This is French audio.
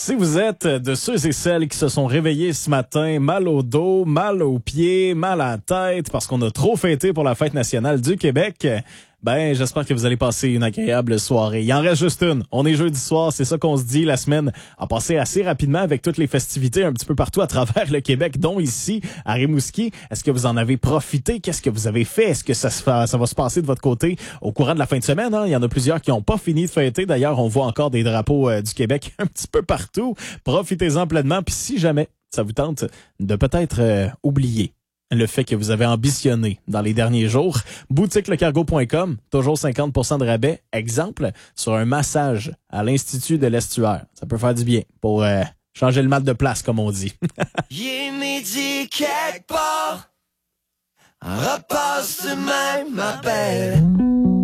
Si vous êtes de ceux et celles qui se sont réveillés ce matin, mal au dos, mal aux pieds, mal à la tête, parce qu'on a trop fêté pour la fête nationale du Québec, ben, j'espère que vous allez passer une agréable soirée. Il en reste juste une. On est jeudi soir, c'est ça qu'on se dit. La semaine a passé assez rapidement avec toutes les festivités un petit peu partout à travers le Québec, dont ici, à Rimouski. Est-ce que vous en avez profité? Qu'est-ce que vous avez fait? Est-ce que ça va se passer de votre côté au courant de la fin de semaine? Hein? Il y en a plusieurs qui n'ont pas fini de fêter. D'ailleurs, on voit encore des drapeaux du Québec un petit peu partout. Profitez-en pleinement. Puis si jamais ça vous tente de peut-être oublier le fait que vous avez ambitionné dans les derniers jours, boutiquelecargo.com, toujours 50% de rabais. Exemple, sur un massage à l'Institut de l'Estuaire. Ça peut faire du bien pour changer le mal de place, comme on dit. Il est midi quelque part, repasse demain, ma belle.